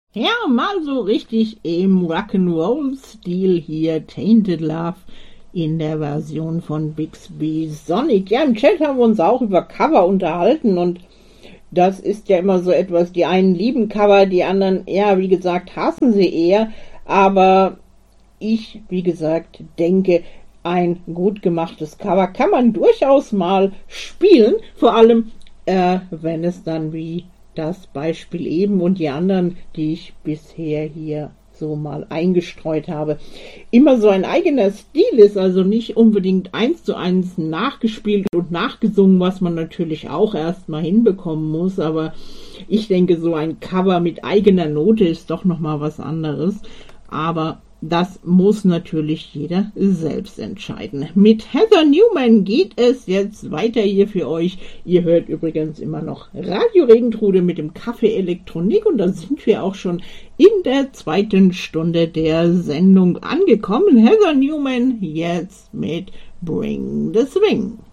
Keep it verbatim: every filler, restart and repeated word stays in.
Ja, mal so richtig im Rock'n'Roll-Stil hier, Tainted Love in der Version von Bixby Sonic. Ja, im Chat haben wir uns auch über Cover unterhalten und das ist ja immer so etwas, die einen lieben Cover, die anderen, ja, wie gesagt, hassen sie eher, aber ich, wie gesagt, denke, ein gut gemachtes Cover kann man durchaus mal spielen, vor allem, äh, wenn es dann wie das Beispiel eben und die anderen, die ich bisher hier so mal eingestreut habe, immer so ein eigener Stil ist, also nicht unbedingt eins zu eins nachgespielt und nachgesungen, was man natürlich auch erstmal hinbekommen muss, aber ich denke, so ein Cover mit eigener Note ist doch nochmal was anderes, aber das muss natürlich jeder selbst entscheiden. Mit Heather Newman geht es jetzt weiter hier für euch. Ihr hört übrigens immer noch Radio Regentrude mit dem Kaffee Elektronik und da sind wir auch schon in der zweiten Stunde der Sendung angekommen. Heather Newman jetzt mit Bring the Swing.